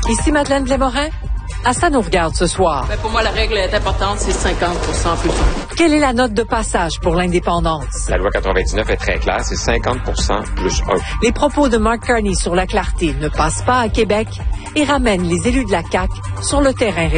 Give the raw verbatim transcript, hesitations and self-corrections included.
Ici Madeleine Blais-Morin. À ça nous regarde ce soir. Ben pour moi, la règle est importante, c'est cinquante pour cent plus tôt. Quelle est la note de passage pour l'indépendance? La loi quatre-vingt-dix-neuf est très claire, c'est cinquante pour cent plus un. Les propos de Mark Carney sur la clarté ne passent pas à Québec et ramènent les élus de la C A Q sur le terrain